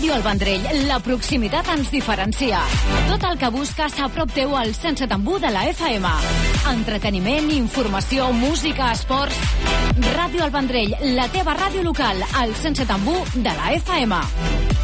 Ràdio El Vendrell, la proximitat ens diferencia. Tot el que busques a prop teu al 107.1 de la FM. Entreteniment, informació, música, esports... Ràdio El Vendrell, la teva ràdio local, al 107.1 de la FM.